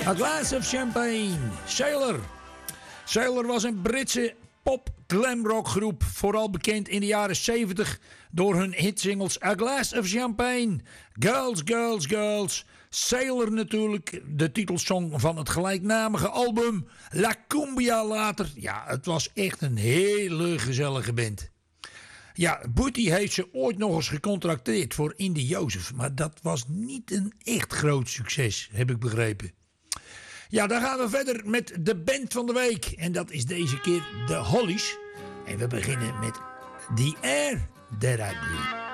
A Glass of Champagne, Sailor. Sailor was een Britse pop-glamrockgroep, vooral bekend in de jaren 70 door hun hitsingles A Glass of Champagne, Girls, Girls, Girls, Sailor natuurlijk, de titelsong van het gelijknamige album, La Cumbia later. Ja, het was echt een hele gezellige band. Ja, Booty heeft ze ooit nog eens gecontracteerd voor Indie Jozef, maar dat was niet een echt groot succes, heb ik begrepen. Ja, dan gaan we verder met de band van de week. En dat is deze keer de Hollies. En we beginnen met The Air That I Breathe.